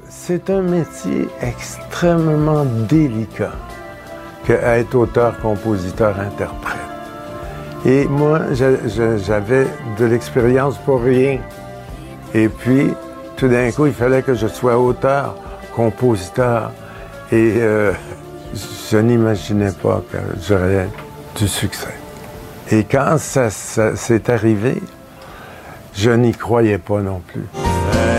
c'est un métier extrêmement délicat qu'être auteur, compositeur, interprète. Et moi, j'avais de l'expérience pour rien. Et puis, tout d'un coup, il fallait que je sois auteur, compositeur. Et je n'imaginais pas que j'aurais du succès. Et quand ça s'est arrivé, je n'y croyais pas non plus.